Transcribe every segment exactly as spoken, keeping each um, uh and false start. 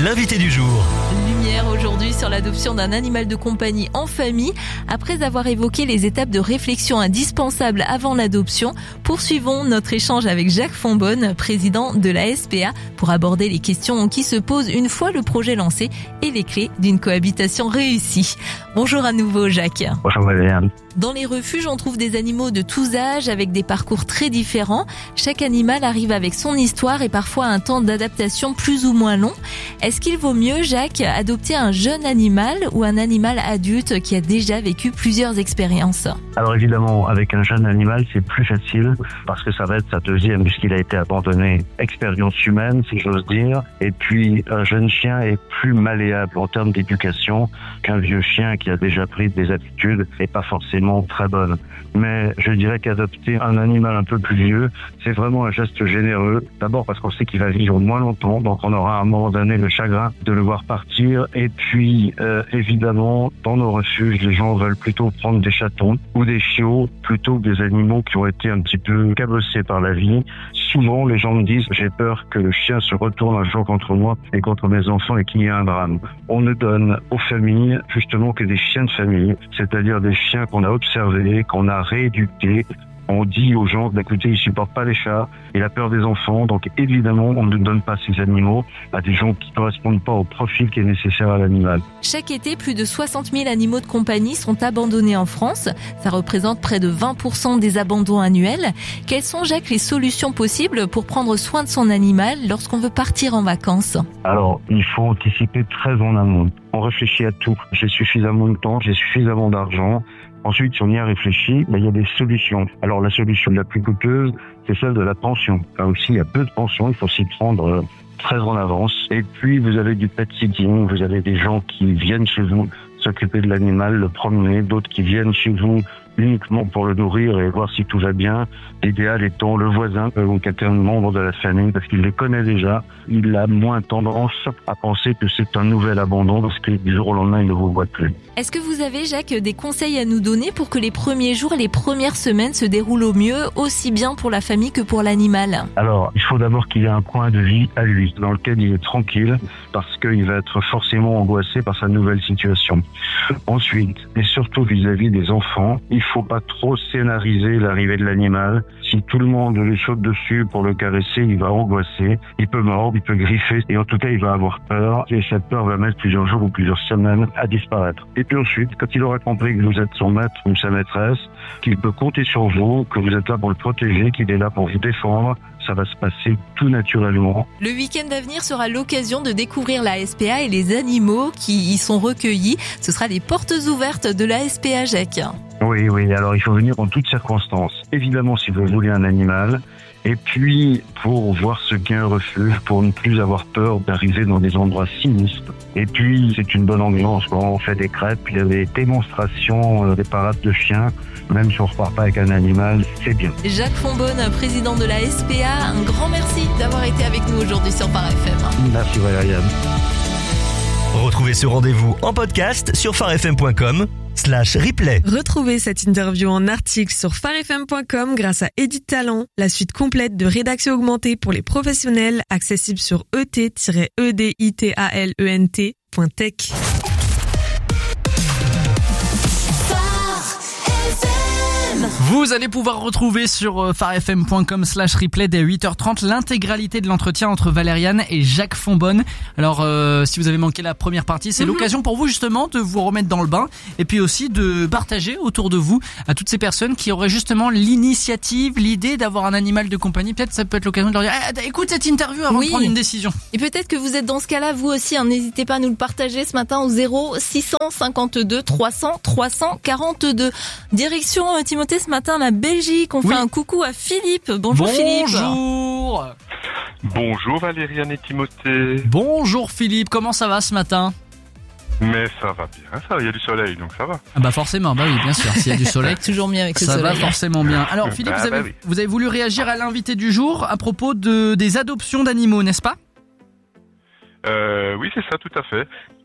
l'invité du jour. Lumière aujourd'hui sur l'adoption d'un animal de compagnie en famille. Après avoir évoqué les étapes de réflexion indispensables avant l'adoption, poursuivons notre échange avec Jacques Fonbonne, président de la S P A, pour aborder les questions qui se posent une fois le projet lancé et les clés d'une cohabitation réussie. Bonjour à nouveau Jacques. Bonjour Valérie. Dans les refuges, on trouve des animaux de tous âges avec des parcours très différents. Chaque animal arrive avec son histoire et parfois un temps d'adaptation plus ou moins long. Est-ce qu'il vaut mieux, Jacques, adopter un jeune animal ou un animal adulte qui a déjà vécu plusieurs expériences ? Alors évidemment, avec un jeune animal, c'est plus facile parce que ça va être sa deuxième puisqu'il a été abandonné. Expérience humaine, si j'ose dire. Et puis, un jeune chien est plus malléable en termes d'éducation qu'un vieux chien qui a déjà pris des habitudes et pas forcément très bonnes. Mais je dirais qu'adopter un animal un peu plus vieux, c'est vraiment un geste généreux. D'abord parce qu'on sait qu'il va vivre moins longtemps, donc on aura à un moment donné le chagrin de le voir partir. Et puis, euh, évidemment, dans nos refuges, les gens veulent plutôt prendre des chatons ou des chiots plutôt que des animaux qui ont été un petit peu cabossés par la vie. Souvent, les gens me disent « j'ai peur que le chien se retourne un jour contre moi et contre mes enfants et qu'il y ait un drame ». On ne donne aux familles justement que des chiens de famille, c'est-à-dire des chiens qu'on a observés, qu'on a rééduqués. On dit aux gens, écoutez, ils supportent pas les chats, il a peur des enfants, donc évidemment, on ne donne pas ces animaux à des gens qui ne correspondent pas au profil qui est nécessaire à l'animal. Chaque été, plus de soixante mille animaux de compagnie sont abandonnés en France. Ça représente près de vingt pour cent des abandons annuels. Quelles sont, Jacques, les solutions possibles pour prendre soin de son animal lorsqu'on veut partir en vacances ? Alors, il faut anticiper très en amont. On réfléchit à tout. J'ai suffisamment de temps, j'ai suffisamment d'argent. Ensuite, si on y a réfléchi, ben, il y a des solutions. Alors, la solution la plus coûteuse, c'est celle de la pension. Là aussi, il y a peu de pensions, il faut s'y prendre euh, très en avance. Et puis, vous avez du pet sitting, vous avez des gens qui viennent chez vous s'occuper de l'animal, le promener, d'autres qui viennent chez vous uniquement pour le nourrir et voir si tout va bien. L'idéal étant le voisin ou quelqu'un de membre de la famille parce qu'il les connaît déjà. Il a moins tendance à penser que c'est un nouvel abandon parce que du jour au lendemain, il ne vous voit plus. Est-ce que vous avez, Jacques, des conseils à nous donner pour que les premiers jours et les premières semaines se déroulent au mieux, aussi bien pour la famille que pour l'animal ? Alors, il faut d'abord qu'il ait un coin de vie à lui, dans lequel il est tranquille parce qu'il va être forcément angoissé par sa nouvelle situation. Ensuite, et surtout vis-à-vis des enfants, il faut pas trop scénariser l'arrivée de l'animal. Si tout le monde lui saute dessus pour le caresser, il va angoisser, il peut mordre, il peut griffer, et en tout cas, il va avoir peur, et cette peur va mettre plusieurs jours ou plusieurs semaines à disparaître. Et puis ensuite, quand il aura compris que vous êtes son maître ou sa maîtresse, qu'il peut compter sur vous, que vous êtes là pour le protéger, qu'il est là pour vous défendre, ça va se passer tout naturellement. Le week-end à venir sera l'occasion de découvrir la S P A et les animaux qui y sont recueillis. Ce sera les portes ouvertes de la S P A, Jacques. Oui, oui, alors il faut venir en toutes circonstances. Évidemment, si vous voulez un animal, et puis pour voir ce qu'est un refuge, pour ne plus avoir peur d'arriver dans des endroits sinistres. Et puis, c'est une bonne ambiance. Quand on fait des crêpes, il y a des démonstrations, des parades de chiens. Même si on ne repart pas avec un animal, c'est bien. Jacques Fonbonne, président de la S P A, un grand merci d'avoir été avec nous aujourd'hui sur Phare F M. Merci Valérie. Retrouvez ce rendez-vous en podcast sur pharefm point com slash replay. Retrouvez cette interview en article sur pharefm point com grâce à Edit Talent, la suite complète de rédaction augmentée pour les professionnels, accessible sur e t tiret e d i t a l e n t point tech. Vous allez pouvoir retrouver sur pharefm point com slash replay dès huit heures trente l'intégralité de l'entretien entre Valériane et Jacques Fonbonne. Alors euh, si vous avez manqué la première partie, c'est mm-hmm. l'occasion pour vous justement de vous remettre dans le bain et puis aussi de partager autour de vous à toutes ces personnes qui auraient justement l'initiative, l'idée d'avoir un animal de compagnie. Peut-être ça peut être l'occasion de leur dire eh, écoute cette interview avant oui. de prendre une décision. Et peut-être que vous êtes dans ce cas-là vous aussi, hein, n'hésitez pas à nous le partager ce matin au zéro six cent cinquante-deux trois cents trois cent quarante-deux. Direction euh, Timothée ce matin la Belgique, on oui. fait un coucou à Philippe. Bonjour, Bonjour. Philippe. Bonjour. Bonjour Valériane et Timothée. Bonjour Philippe, comment ça va ce matin ? Mais ça va bien, ça va, il y a du soleil donc ça va. Ah bah forcément, bah oui bien sûr, s'il y a du soleil. Toujours mieux avec le ça soleil. Ça va forcément bien. Alors Philippe, ah, vous, avez, bah oui. vous avez voulu réagir à l'invité du jour à propos de, des adoptions d'animaux, n'est-ce pas ? euh, Oui c'est ça tout à fait.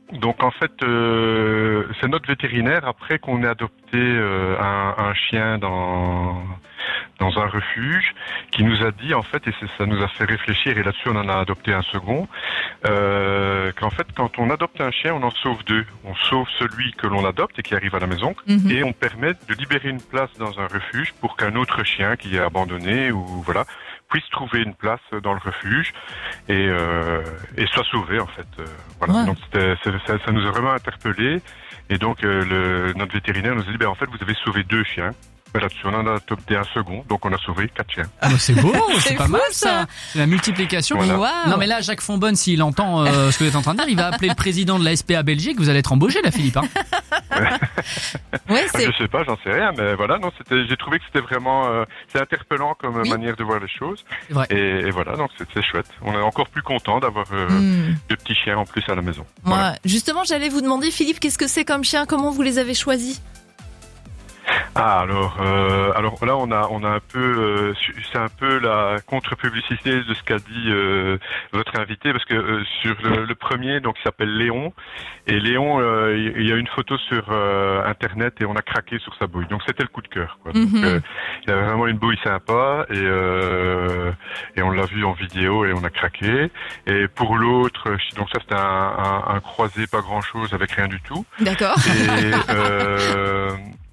Donc en fait, euh, c'est notre vétérinaire, après qu'on ait adopté euh, un, un chien dans dans un refuge, qui nous a dit en fait, et c'est, ça nous a fait réfléchir, et là-dessus on en a adopté un second, euh, qu'en fait quand on adopte un chien, on en sauve deux. On sauve celui que l'on adopte et qui arrive à la maison, mm-hmm. et on permet de libérer une place dans un refuge pour qu'un autre chien qui est abandonné ou voilà puisse trouver une place dans le refuge et euh, et soit sauvé en fait. Euh, voilà. Ouais. Donc c'était, ça, ça nous a vraiment interpellés, et donc euh, le, notre vétérinaire nous a dit ben en fait vous avez sauvé deux chiens. Là-dessus, on en a adopté un second, donc on a sauvé quatre chiens. Ah bah c'est beau, c'est, c'est pas fou, mal ça. ça. C'est la multiplication. Voilà. Wow. Non mais là, Jacques Fonbonne, s'il entend euh, ce que vous êtes en train de dire, il va appeler le président de la S P A Belgique. Vous allez être embauché là, Philippe. Hein. Ouais, c'est... Je sais pas, j'en sais rien, mais voilà, non, c'était, j'ai trouvé que c'était vraiment, euh, c'est interpellant comme oui. manière de voir les choses. C'est vrai. Et, et voilà, donc c'est, c'est chouette. On est encore plus content d'avoir euh, mm. deux petits chiens en plus à la maison. Voilà. Ouais. Justement, j'allais vous demander, Philippe, qu'est-ce que c'est comme chien ? Comment vous les avez choisis ? Ah alors euh, alors là on a on a un peu euh, c'est un peu la contre-publicité de ce qu'a dit euh, votre invité, parce que euh, sur le, le premier, donc il s'appelle Léon, et Léon euh, il y a une photo sur euh, internet et on a craqué sur sa bouille, donc c'était le coup de cœur quoi. Mm-hmm. Donc euh, il avait vraiment une bouille sympa, et euh, et on l'a vu en vidéo et on a craqué. Et pour l'autre, donc ça c'était un, un, un croisé pas grand chose avec rien du tout. D'accord. Et euh,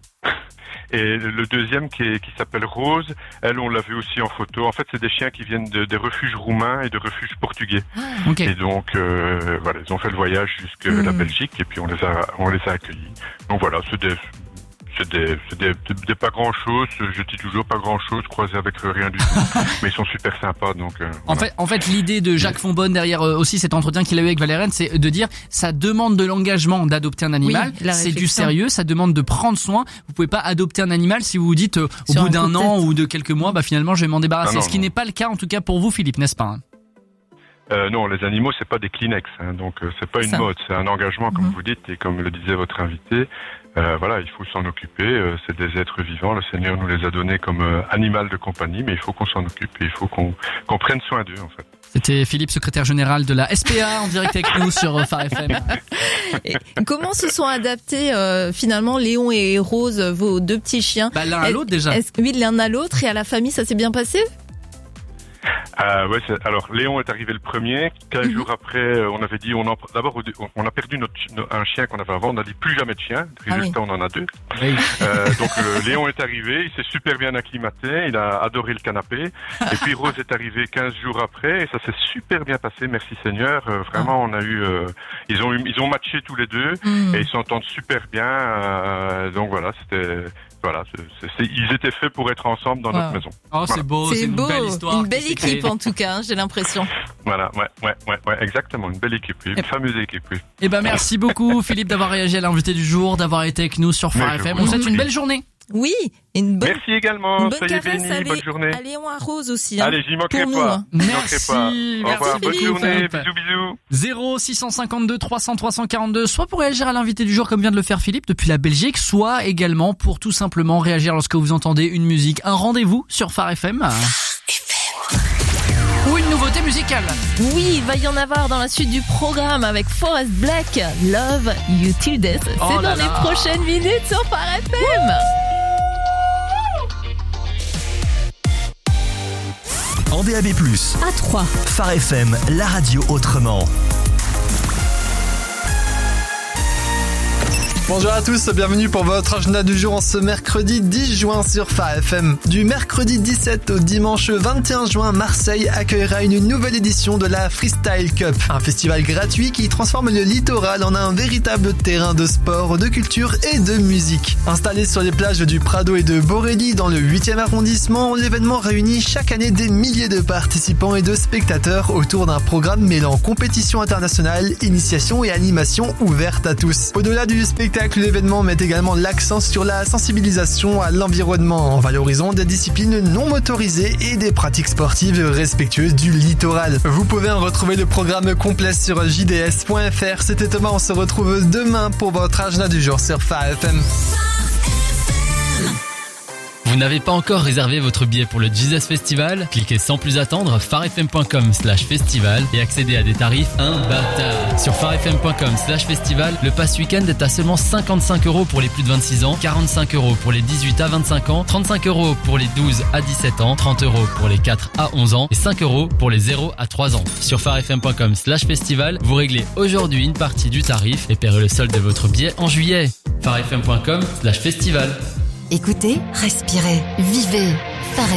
Et le deuxième qui, est, qui s'appelle Rose, elle on l'a vu aussi en photo. En fait c'est des chiens qui viennent de, des refuges roumains et de refuges portugais. Ah, okay. Et donc euh, voilà, ils ont fait le voyage jusqu'à mmh. la Belgique et puis on les a on les a accueillis. Donc voilà, c'est des c'est des c'est des, des, des pas grand chose, je dis toujours pas grand chose, croisés avec rien du tout, mais ils sont super sympas donc euh, en voilà. fait en fait l'idée de Jacques Fonbonne derrière euh, aussi cet entretien qu'il a eu avec Valériane, c'est de dire ça demande de l'engagement d'adopter un animal, oui, c'est du sérieux, ça demande de prendre soin. Vous pouvez pas adopter un animal si vous vous dites euh, au Sur bout d'un an ou de quelques mois bah finalement je vais m'en débarrasser, ah non, ce qui non. n'est pas le cas en tout cas pour vous Philippe, n'est-ce pas hein? Euh, non, les animaux, c'est pas des Kleenex, hein, donc euh, c'est pas une ça. mode, c'est un engagement, comme mmh. vous dites, et comme le disait votre invité, euh, voilà, il faut s'en occuper. Euh, c'est des êtres vivants, le Seigneur nous les a donnés comme euh, animal de compagnie, mais il faut qu'on s'en occupe et il faut qu'on, qu'on prenne soin d'eux, en fait. C'était Philippe, secrétaire général de la S P A, en direct avec nous sur Phare F M. Et comment se sont adaptés euh, finalement Léon et Rose, vos deux petits chiens? Bah, l'un à l'autre déjà. Est-ce, oui, l'un à l'autre, et à la famille, ça s'est bien passé? Euh, ouais, c'est, alors Léon est arrivé le premier. Quinze mm-hmm. jours après, on avait dit, on en, d'abord on a perdu notre un chien qu'on avait avant. On a dit plus jamais de chien. Résultat, ah oui. on en a deux. Oui. Euh, donc euh, Léon est arrivé, il s'est super bien acclimaté, il a adoré le canapé. Et puis Rose est arrivée quinze jours après et ça s'est super bien passé. Merci Seigneur. Euh, vraiment, on a eu, euh, ils ont eu, ils ont matché tous les deux mm. et ils s'entendent super bien. Euh, donc voilà, c'était. Voilà, c'est, c'est, ils étaient faits pour être ensemble dans wow. notre maison. Oh, voilà. c'est beau, c'est, c'est une beau. belle histoire. Une belle équipe en tout cas, hein, j'ai l'impression. Voilà, ouais, ouais, ouais, ouais, exactement, une belle équipe, une et fameuse équipe. Oui. Eh ben, merci beaucoup Philippe d'avoir réagi à l'invité du jour, d'avoir été avec nous sur Phare F M. On vous souhaite une belle journée. Oui, une bonne. Merci également. Une bonne Soyez caresse bénis, à bonne journée. À Léon à Rose aussi. Hein, Allez, j'y manquerai pour pas. Nous, hein. Merci. Pas. Au revoir. Bonne journée. Bisous, bisous. zéro six cent cinquante-deux trois cents trois cent quarante-deux, soit pour réagir à l'invité du jour comme vient de le faire Philippe depuis la Belgique, soit également pour tout simplement réagir lorsque vous entendez une musique, un rendez-vous sur Phare F M. Ou une nouveauté musicale. Oui, il va y en avoir dans la suite du programme avec Forest Black, Love You Till Death. C'est oh dans là les là. prochaines minutes sur Phare F M. En D A B plus, à trois. Phare F M, la radio autrement. Bonjour à tous, bienvenue pour votre agenda du jour en ce mercredi dix juin sur Phare F M. Du mercredi dix-sept au dimanche vingt et un juin, Marseille accueillera une nouvelle édition de la Freestyle Cup, un festival gratuit qui transforme le littoral en un véritable terrain de sport, de culture et de musique. Installé sur les plages du Prado et de Borély dans le huitième arrondissement, l'événement réunit chaque année des milliers de participants et de spectateurs autour d'un programme mêlant compétition internationale, initiation et animation ouverte à tous. Au-delà du spectacle, l'événement met également l'accent sur la sensibilisation à l'environnement en valorisant des disciplines non motorisées et des pratiques sportives respectueuses du littoral. Vous pouvez en retrouver le programme complet sur j d s point f r. C'était Thomas, on se retrouve demain pour votre agenda du jour sur Phare F M. Vous n'avez pas encore réservé votre billet pour le Jesus Festival? Cliquez sans plus attendre farfm.com slash festival et accédez à des tarifs imbattables. Sur farfm.com slash festival, le pass week-end est à seulement cinquante-cinq euros pour les plus de vingt-six ans, quarante-cinq euros pour les dix-huit à vingt-cinq ans, trente-cinq euros pour les douze à dix-sept ans, trente euros pour les quatre à onze ans et cinq euros pour les zéro à trois ans. Sur farfm.com slash festival, vous réglez aujourd'hui une partie du tarif et paierez le solde de votre billet en juillet. farfm.com slash festival. Écoutez, respirez, vivez.